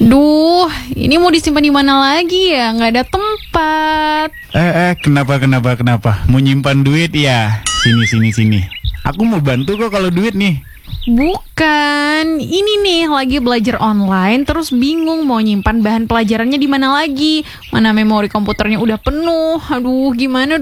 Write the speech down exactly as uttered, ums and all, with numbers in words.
Duh, ini mau disimpan di mana lagi ya? Nggak ada tempat. Eh, eh, kenapa, kenapa, kenapa? Mau nyimpan duit ya? Sini, sini, sini. Aku mau bantu kok kalau duit nih. Bukan, ini nih lagi belajar online terus bingung mau nyimpan bahan pelajarannya di mana lagi. Mana memori komputernya udah penuh. Aduh, gimana